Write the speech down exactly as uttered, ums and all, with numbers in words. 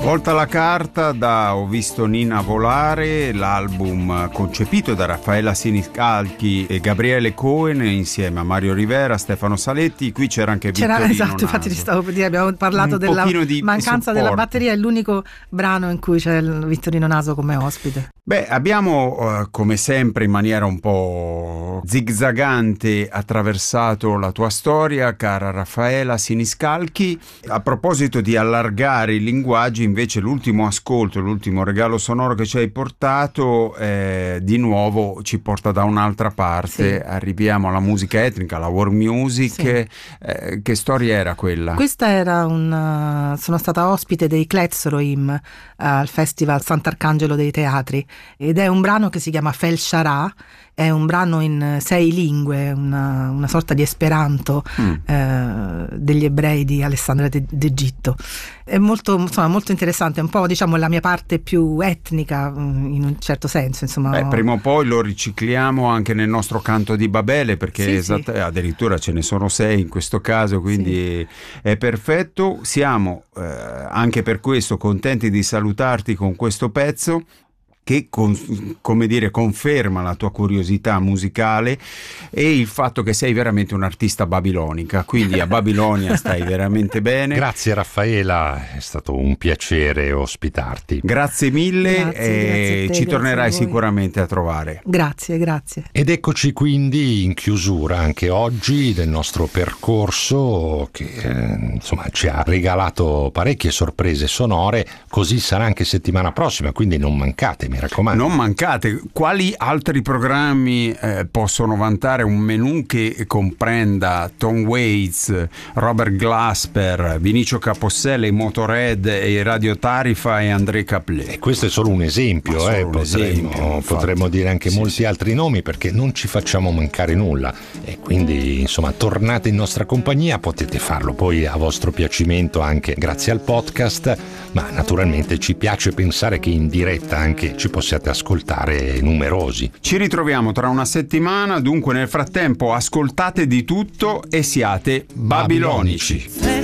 Volta la carta da Ho visto Nina volare, l'album concepito da Raffaella Siniscalchi e Gabriele Cohen insieme a Mario Rivera, Stefano Saletti. Qui c'era anche c'era, Vittorino esatto, Naso. infatti ci stavo per dire, abbiamo parlato Un della di mancanza supporto. della batteria, è l'unico brano in cui c'è il Vittorino Naso come ospite. Beh, abbiamo eh, come sempre in maniera un po' zigzagante attraversato la tua storia, cara Raffaella Siniscalchi. A proposito di allargare i linguaggi, invece l'ultimo ascolto, l'ultimo regalo sonoro che ci hai portato eh, di nuovo ci porta da un'altra parte. Sì. Arriviamo alla musica etnica, alla world music. Sì. Eh, che storia era quella? Questa era un sono stata ospite dei Kletzroim uh, al Festival Sant'Arcangelo dei Teatri, ed è un brano che si chiama Fel Shara. È un brano in sei lingue, una, una sorta di esperanto mm. eh, degli ebrei di Alessandria d'Egitto. È molto, insomma, molto interessante, è un po', diciamo, la mia parte più etnica in un certo senso, insomma. Beh, prima o poi lo ricicliamo anche nel nostro canto di Babele, perché sì, esatt- sì. addirittura ce ne sono sei in questo caso, quindi sì. è perfetto. Siamo eh, anche per questo contenti di salutarti con questo pezzo che con, come dire conferma la tua curiosità musicale e il fatto che sei veramente un'artista babilonica, quindi a Babilonia stai veramente bene. Grazie Raffaella, è stato un piacere ospitarti. Grazie mille. Grazie, e grazie a te, ci tornerai a sicuramente a trovare. Grazie, grazie. Ed eccoci quindi in chiusura anche oggi del nostro percorso che eh, insomma ci ha regalato parecchie sorprese sonore, così sarà anche settimana prossima, quindi non mancate. Mi raccomando. Non mancate. Quali altri programmi eh, possono vantare un menù che comprenda Tom Waits, Robert Glasper, Vinicio Capossela, i Motorhead, i Radio Tarifa e André Caplet? E questo è solo un esempio, solo eh, un potremmo, esempio, potremmo dire anche sì, molti sì. altri nomi, perché non ci facciamo mancare nulla e quindi insomma tornate in nostra compagnia, potete farlo poi a vostro piacimento anche grazie al podcast, ma naturalmente ci piace pensare che in diretta anche ci possiate ascoltare numerosi. Ci ritroviamo tra una settimana, dunque nel frattempo ascoltate di tutto e siate babilonici.